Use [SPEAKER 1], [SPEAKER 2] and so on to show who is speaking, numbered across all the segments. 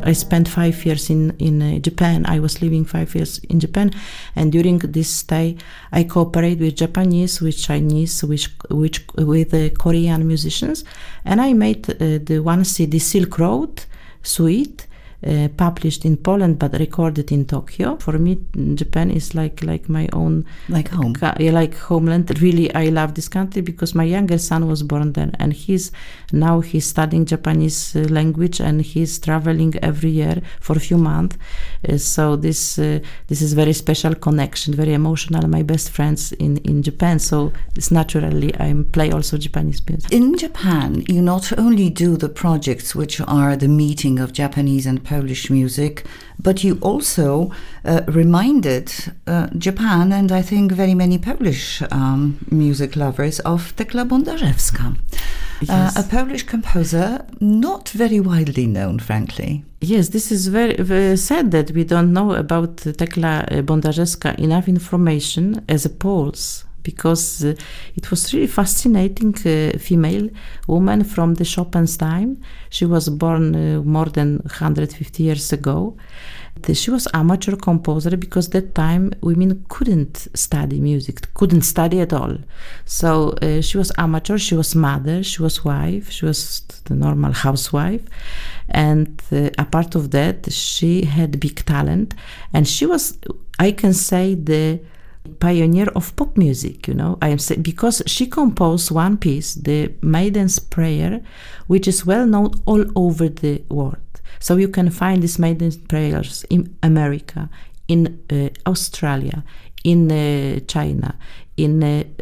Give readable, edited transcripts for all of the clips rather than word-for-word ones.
[SPEAKER 1] I spent 5 years in Japan. I was living 5 years in Japan, and during this stay, I cooperate with Japanese, with Chinese, with Korean musicians, and I made the one CD Silk Road Suite. Published in Poland but recorded in Tokyo. For me, Japan is like my own,
[SPEAKER 2] like home.
[SPEAKER 1] Like homeland. Really, I love this country because my younger son was born there, and he's studying Japanese language, and he's traveling every year for a few months. So this is very special connection, very emotional. My best friends in Japan. So it's naturally I play also Japanese music.
[SPEAKER 2] In Japan, you not only do the projects which are the meeting of Japanese and Polish music, but you also reminded Japan and I think very many Polish music lovers of Tekla Bondarzewska,
[SPEAKER 1] Yes.
[SPEAKER 2] a Polish composer not very widely known, frankly.
[SPEAKER 1] Yes, this is very, very sad that we don't know about Tekla Bondarzewska enough information as a Poles, because it was really fascinating female woman from the Chopin's time. She was born more than 150 years ago. She was amateur composer because that time women couldn't study music, couldn't study at all. So she was amateur, she was mother, she was wife, she was the normal housewife. And apart of that, she had big talent. And she was, I can say, the pioneer of pop music, because she composed one piece, the Maiden's Prayer, which is well known all over the world. So you can find these Maiden's Prayers in America, in Australia, in China, in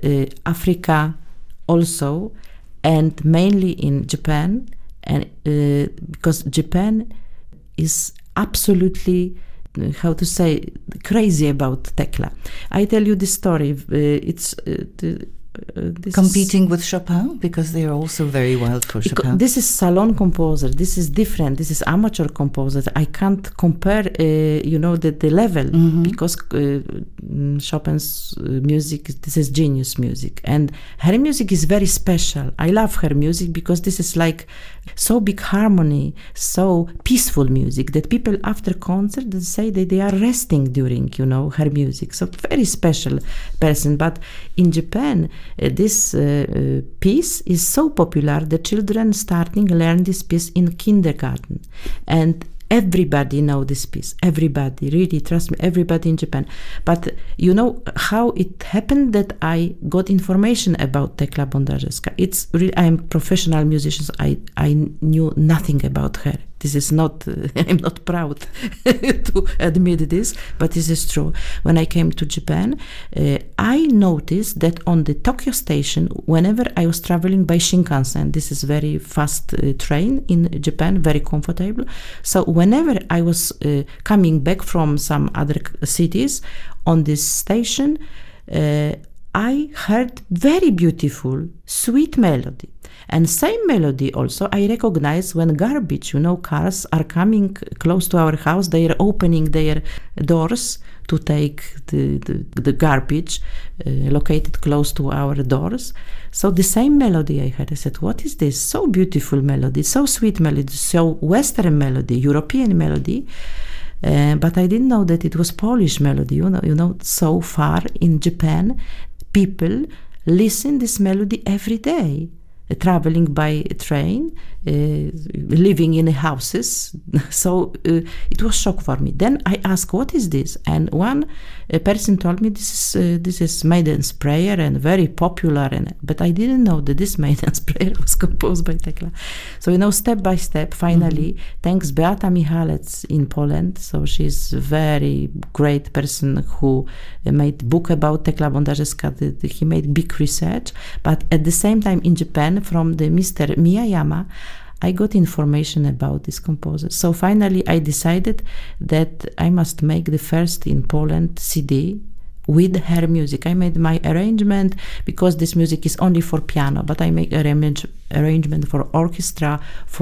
[SPEAKER 1] Africa also, and mainly in Japan, and because Japan is absolutely, how to say, crazy about Tekla. I tell you this story. It's
[SPEAKER 2] competing with Chopin, because they are also very wild for Chopin.
[SPEAKER 1] This is salon composer. This is different. This is amateur composer. I can't compare, the level, because Chopin's music, this is genius music, and her music is very special. I love her music because this is like so big harmony, so peaceful music that people after concert they say that they are resting during, her music. So very special person. But in Japan, this piece is so popular that children starting learn this piece in kindergarten, and everybody know this piece. Everybody, really, trust me, everybody in Japan. But you know how it happened that I got information about Tekla Bondarzewska. It's really, I am professional musician. I knew nothing about her. This is not, I'm not proud to admit this, but this is true. When I came to Japan, I noticed that on the Tokyo station, whenever I was traveling by Shinkansen, this is very fast train in Japan, very comfortable. So whenever I was coming back from some other cities on this station, I heard very beautiful, sweet melody. And same melody also I recognize when garbage, cars are coming close to our house. They are opening their doors to take the garbage located close to our doors. So the same melody I had. I said, what is this? So beautiful melody, so sweet melody, so Western melody, European melody. But I didn't know that it was Polish melody. So far in Japan, people listen this melody every day. Traveling by train, living in houses. So it was shock for me. Then I asked, what is this? And one person told me this is Maiden's Prayer and very popular. But I didn't know that this Maiden's Prayer was composed by Tekla. So step by step, finally, thanks Beata Michalec in Poland. So she's a very great person who made book about Tekla Bondarzewska. He made big research. But at the same time in Japan, from the Mr. Miyayama, I got information about this composer. So finally I decided that I must make the first in Poland CD with her music. I made my arrangement because this music is only for piano, but I make arrangement for orchestra, for